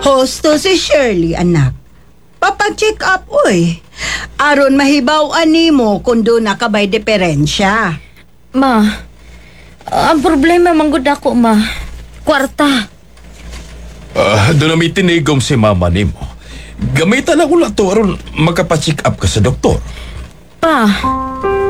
Hosto si Shirley, anak. Papag-check up, uy. Aron mahibaw animo kung doon na kabay diferensya. Ma, ang problema manggod ako, ma. Kwarta. Doon na may tinigom si mama ni mo. Gamitan ako lang to aron magkapacheck up ka sa doktor. Pa,